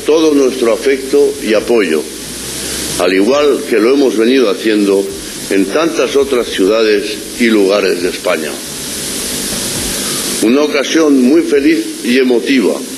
todo nuestro afecto y apoyo, al igual que lo hemos venido haciendo en tantas otras ciudades y lugares de España. Una ocasión muy feliz y emotiva